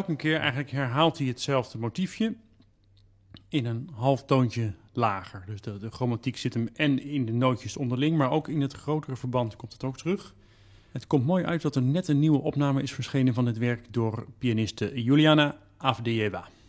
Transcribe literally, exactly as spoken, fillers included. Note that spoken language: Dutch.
elke keer eigenlijk herhaalt hij hetzelfde motiefje in een half toontje lager. Dus de, de chromatiek zit hem en in de nootjes onderling, maar ook in het grotere verband komt het ook terug. Het komt mooi uit dat er net een nieuwe opname is verschenen van dit werk door pianiste Juliana Avdejeva.